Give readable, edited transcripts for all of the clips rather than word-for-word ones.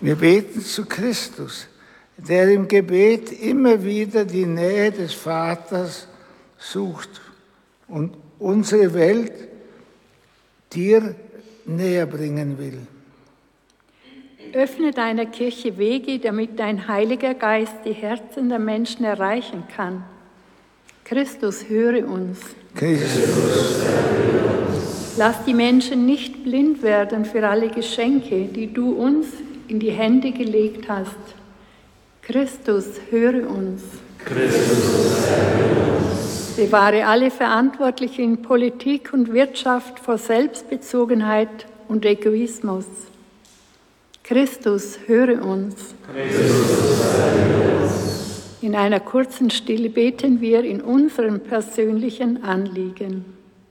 Wir beten zu Christus, der im Gebet immer wieder die Nähe des Vaters sucht und unsere Welt dir näher bringen will. Öffne deiner Kirche Wege, damit dein Heiliger Geist die Herzen der Menschen erreichen kann. Christus, höre uns. Christus, lass die Menschen nicht blind werden für alle Geschenke, die du uns in die Hände gelegt hast. Christus, höre uns. Christus, höre uns. Bewahre alle Verantwortlichen in Politik und Wirtschaft vor Selbstbezogenheit und Egoismus. Christus, höre uns. Christus, höre uns. In einer kurzen Stille beten wir in unseren persönlichen Anliegen.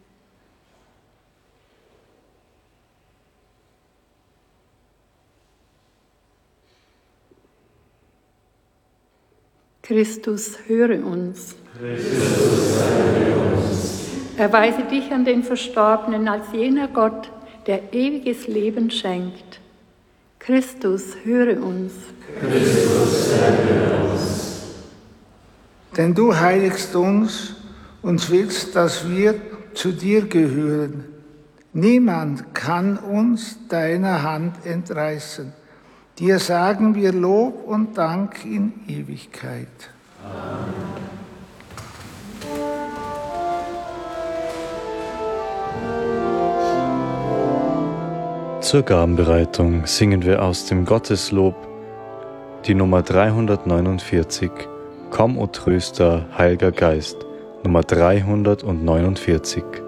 Christus, höre uns. Christus, höre uns. Erweise dich an den Verstorbenen als jener Gott, der ewiges Leben schenkt. Christus, höre uns. Christus, höre uns. Denn du heiligst uns und willst, dass wir zu dir gehören. Niemand kann uns deiner Hand entreißen. Dir sagen wir Lob und Dank in Ewigkeit. Amen. Zur Gabenbereitung singen wir aus dem Gotteslob die Nummer 349, Komm, o Tröster, Heiliger Geist, Nummer 349.